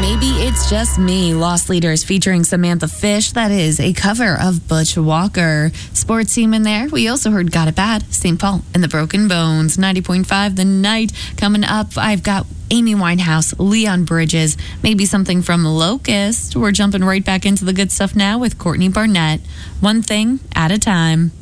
Maybe It's Just Me, Lost Leaders featuring Samantha Fish. That is a cover of Butch Walker. Sports team in there. We also heard Got It Bad, St. Paul and the Broken Bones. 90.5 The Night. Coming up, I've got Amy Winehouse, Leon Bridges, maybe something from Locust. We're jumping right back into the good stuff now with Courtney Barnett. One thing at a time.